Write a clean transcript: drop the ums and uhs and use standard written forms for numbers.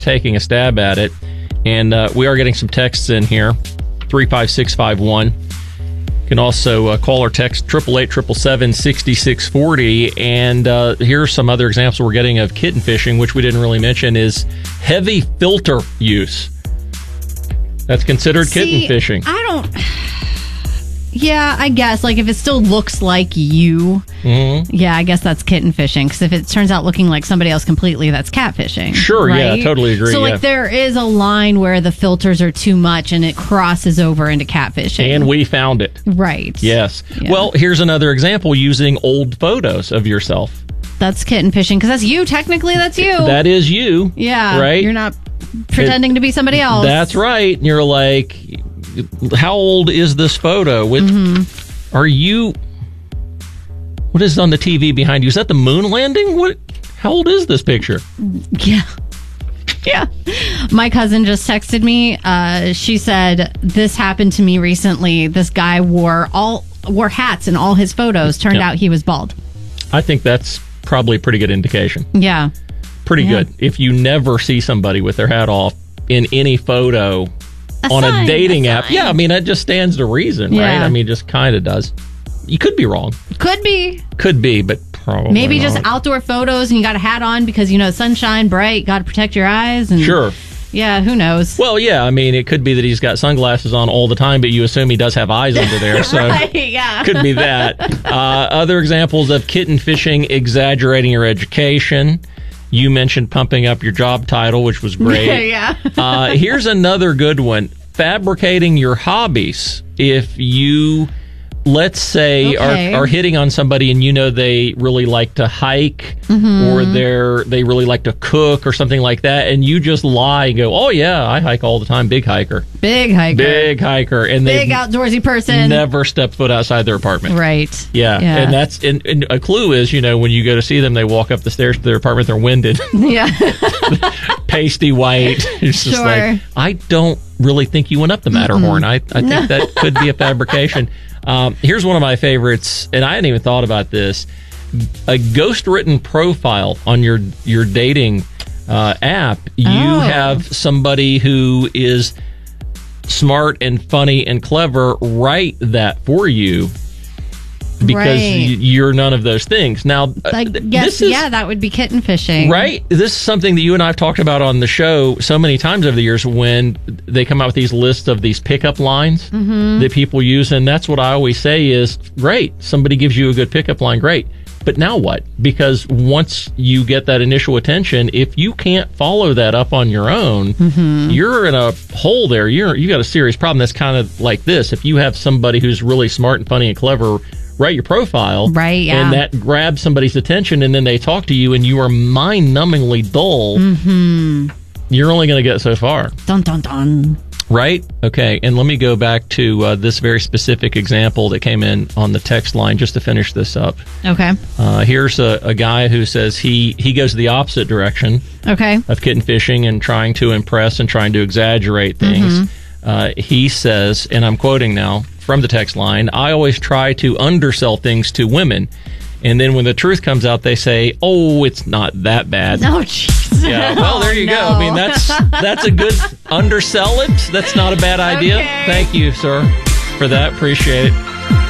taking a stab at it. And we are getting some texts in here, 35651. You can also call or text 888-777-6640. And here are some other examples we're getting of kitten fishing, which we didn't really mention, is heavy filter use. That's considered kitten fishing. Yeah, I guess. Like, if it still looks like you, yeah, I guess that's kitten fishing. Because if it turns out looking like somebody else completely, that's catfishing. Sure, right? Yeah, totally agree. So, like, there is a line where the filters are too much and it crosses over into catfishing. And we found it. Right. Yes. Yeah. Well, here's another example using old photos of yourself. That's kitten fishing, because that's you. Technically, that's you. That is you. Yeah. Right? You're not pretending to be somebody else. That's right. And you're like, how old is this photo? Are you... What is on the TV behind you? Is that the moon landing? How old is this picture? Yeah. Yeah. My cousin just texted me. She said, this happened to me recently. This guy wore hats in all his photos. Turned out he was bald. I think that's probably a pretty good indication. Yeah. Pretty good. If you never see somebody with their hat off in any photo on a dating app, yeah, I mean, that just stands to reason, right? I mean, just kind of does. You could be wrong. Could be, but probably maybe not. Just outdoor photos and you got a hat on because, sunshine, bright, got to protect your eyes. And sure. Yeah, who knows? Well, yeah, I mean, it could be that he's got sunglasses on all the time, but you assume he does have eyes under there. So right, yeah. Could be that. Other examples of kitten fishing, exaggerating your education. You mentioned pumping up your job title, which was great. Yeah. Here's another good one. Fabricating your hobbies. If you, let's say, are hitting on somebody and they really like to hike or they really like to cook or something like that, and you just lie and go, oh, yeah, I hike all the time. Big hiker. Big hiker. Big hiker. And big outdoorsy person. Never stepped foot outside their apartment. Right. Yeah. And that's and a clue is, when you go to see them, they walk up the stairs to their apartment, they're winded. Yeah. Pasty white. It's just like, I don't really think you went up the Matterhorn. I think that could be a fabrication. Here's one of my favorites, and I hadn't even thought about this. A ghost-written profile on your dating app. You have somebody who is smart and funny and clever write that for you because you're none of those things. Now, I guess, that would be kitten fishing. Right? This is something that you and I have talked about on the show so many times over the years when they come out with these lists of these pickup lines that people use. And that's what I always say is, great, somebody gives you a good pickup line, great. But now what? Because once you get that initial attention, if you can't follow that up on your own, you're in a hole there. You got a serious problem. That's kind of like this. If you have somebody who's really smart and funny and clever write your profile, and that grabs somebody's attention, and then they talk to you, and you are mind-numbingly dull, you're only going to get so far. Dun, dun, dun. Right? Okay, and let me go back to this very specific example that came in on the text line just to finish this up. Okay. Here's a guy who says he goes the opposite direction of kitten fishing and trying to impress and trying to exaggerate things. He says, and I'm quoting now from the text line, I always try to undersell things to women. And then when the truth comes out, they say, oh, it's not that bad. Oh, jeez. Yeah, well, there you go. I mean, that's a good undersell it. That's not a bad idea. Okay. Thank you, sir, for that. Appreciate it.